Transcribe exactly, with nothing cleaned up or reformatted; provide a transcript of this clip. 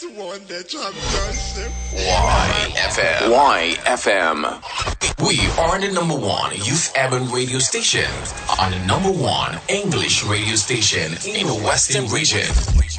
One that championship. Y F M. Y F M. We are the number one youth urban radio station and the number one English radio station in the Western region.